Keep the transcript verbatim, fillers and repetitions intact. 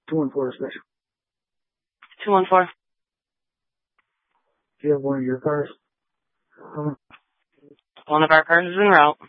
two one four special. two one four. Do you have one of your cars? One of our cars is en route.